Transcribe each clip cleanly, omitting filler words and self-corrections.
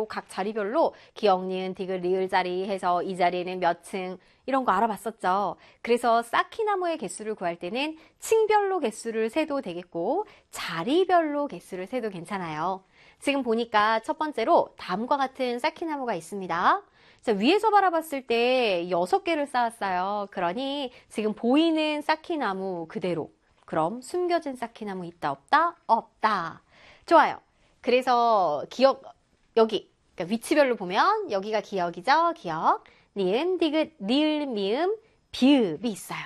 번째로 각 자리별로 기역, 니은, 디귿, 리을 자리 해서 이 자리에는 몇 층 이런 거 알아봤었죠. 그래서 쌓기나무의 개수를 구할 때는 층별로 개수를 세도 되겠고 자리별로 개수를 세도 괜찮아요. 지금 보니까 첫 번째로 다음과 같은 쌓기나무가 있습니다. 자, 위에서 바라봤을 때 6개를 쌓았어요. 그러니 지금 보이는 쌓기나무 그대로. 그럼 숨겨진 쌓기나무 있다 없다? 없다. 좋아요. 그래서 기역 여기 그러니까 위치별로 보면 여기가 기역이죠. 기역, 니은, 디귿, 리을, 미음, 비읍이 있어요.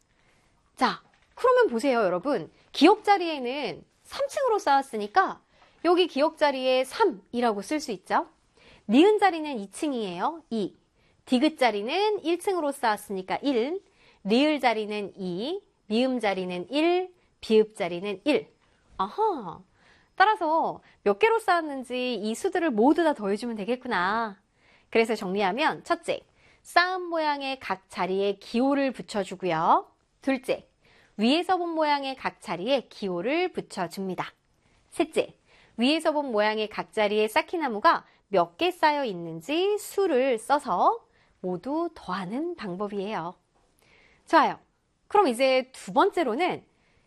자, 그러면 보세요, 여러분. 기역 자리에는 3층으로 쌓았으니까 여기 기역 자리에 3이라고 쓸 수 있죠. 니은 자리는 2층이에요. 2. 디귿 자리는 1층으로 쌓았으니까 1. 리을 자리는 2. 미음 자리는 1. 비읍 자리는 1. 아하. 따라서 몇 개로 쌓았는지 이 수들을 모두 다 더해주면 되겠구나. 그래서 정리하면 첫째, 쌓은 모양의 각 자리에 기호를 붙여주고요. 둘째, 위에서 본 모양의 각 자리에 기호를 붙여줍니다. 셋째, 위에서 본 모양의 각 자리에 쌓기나무가 몇 개 쌓여 있는지 수를 써서 모두 더하는 방법이에요. 좋아요. 그럼 이제 두 번째로는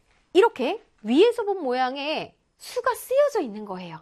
이렇게 위에서 본 모양의 수가 쓰여져 있는 거예요.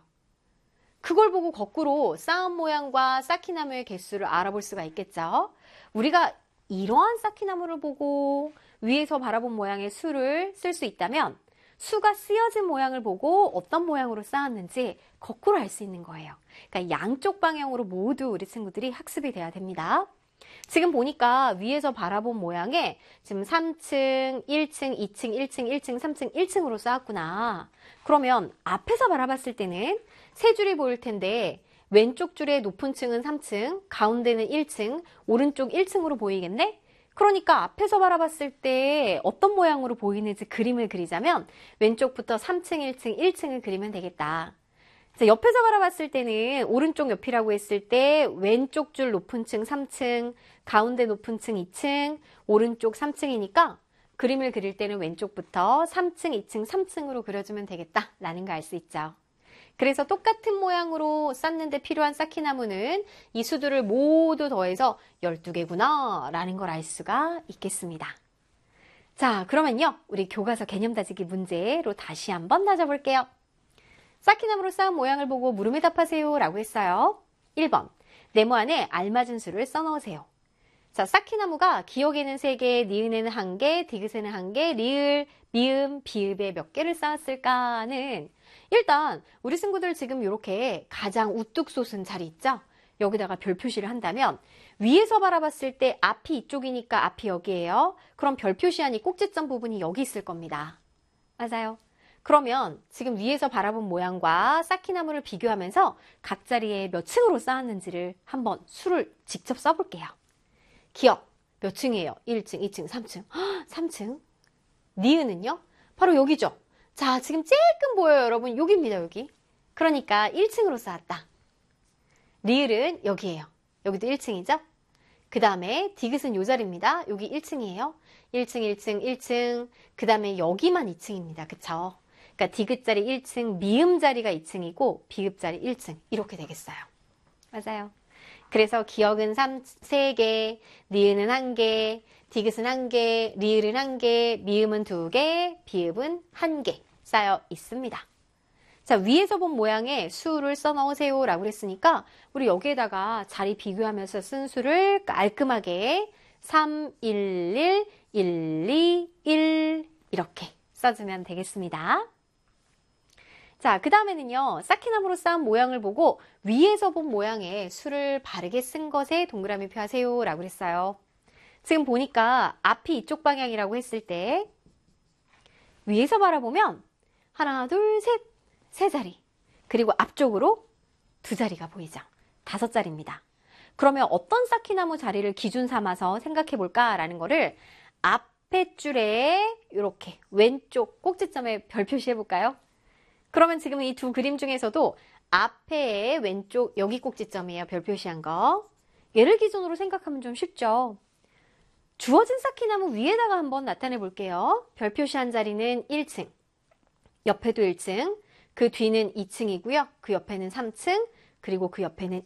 그걸 보고 거꾸로 쌓은 모양과 쌓기나무의 개수를 알아볼 수가 있겠죠. 우리가 이러한 쌓기나무를 보고 위에서 바라본 모양의 수를 쓸 수 있다면 수가 쓰여진 모양을 보고 어떤 모양으로 쌓았는지 거꾸로 알 수 있는 거예요. 그러니까 양쪽 방향으로 모두 우리 친구들이 학습이 돼야 됩니다. 지금 보니까 위에서 바라본 모양에 지금 3층, 1층, 2층, 1층, 1층, 3층, 1층으로 쌓았구나. 그러면 앞에서 바라봤을 때는 세 줄이 보일 텐데 왼쪽 줄의 높은 층은 3층, 가운데는 1층, 오른쪽 1층으로 보이겠네? 그러니까 앞에서 바라봤을 때 어떤 모양으로 보이는지 그림을 그리자면 왼쪽부터 3층, 1층, 1층을 그리면 되겠다. 자, 옆에서 바라봤을 때는 오른쪽 옆이라고 했을 때 왼쪽 줄 높은 층 3층, 가운데 높은 층 2층, 오른쪽 3층이니까 그림을 그릴 때는 왼쪽부터 3층, 2층, 3층으로 그려주면 되겠다라는 거 알 수 있죠. 그래서 똑같은 모양으로 쌓는데 필요한 쌓기나무는 이 수들을 모두 더해서 12개구나 라는 걸 알 수가 있겠습니다. 자, 그러면요. 우리 교과서 개념 다지기 문제로 다시 한번 다져볼게요. 쌓기나무로 쌓은 모양을 보고 물음에 답하세요 라고 했어요. 1번, 네모 안에 알맞은 수를 써넣으세요. 자, 쌓기나무가 기역에는 3개, 니은에는 1개, 디귿에는 1개, 리을, 미음, 비읍에 몇 개를 쌓았을까는 일단 우리 친구들 지금 이렇게 가장 우뚝 솟은 자리 있죠? 여기다가 별 표시를 한다면 위에서 바라봤을 때 앞이 이쪽이니까 앞이 여기예요. 그럼 별 표시한 이 꼭지점 부분이 여기 있을 겁니다. 맞아요. 그러면 지금 위에서 바라본 모양과 쌓기나무를 비교하면서 각 자리에 몇 층으로 쌓았는지를 한번 수를 직접 써볼게요. 기역 몇 층이에요? 1층, 2층, 3층. 3층. 니은은요? 바로 여기죠. 자, 지금 쬐끔 보여요, 여러분. 여기입니다, 여기. 그러니까 1층으로 쌓았다. 리을은 여기예요. 여기도 1층이죠? 그 다음에 디귿은 요 자리입니다. 여기 1층이에요. 1층, 1층, 1층. 그 다음에 여기만 2층입니다. 그쵸? 그러니까 디귿 자리 1층, 미음 자리가 2층이고 비읍 자리 1층. 이렇게 되겠어요. 맞아요. 그래서 기역은 3개, 니은은 1개, 디귿은 1개, 리을은 1개, 미음은 2개, 비읍은 1개 쌓여 있습니다. 자, 위에서 본 모양의 수를 써넣으세요 라고 했으니까 우리 여기에다가 자리 비교하면서 쓴 수를 깔끔하게 3, 1, 1, 1, 2, 1 이렇게 써주면 되겠습니다. 자, 그 다음에는요, 쌓기나무로 쌓은 모양을 보고 위에서 본 모양의 수를 바르게 쓴 것에 동그라미 표하세요 라고 했어요. 지금 보니까 앞이 이쪽 방향이라고 했을 때 위에서 바라보면 하나, 둘, 셋, 세 자리. 그리고 앞쪽으로 두 자리가 보이죠. 5자리입니다. 그러면 어떤 쌓기나무 자리를 기준 삼아서 생각해 볼까라는 거를 앞에 줄에 이렇게 왼쪽 꼭지점에 별 표시해 볼까요? 그러면 지금 이 두 그림 중에서도 앞에 왼쪽 여기 꼭지점이에요. 별 표시한 거. 얘를 기준으로 생각하면 좀 쉽죠. 주어진 쌓기나무 위에다가 한번 나타내 볼게요. 별 표시한 자리는 1층, 옆에도 1층, 그 뒤는 2층이고요. 그 옆에는 3층, 그리고 그 옆에는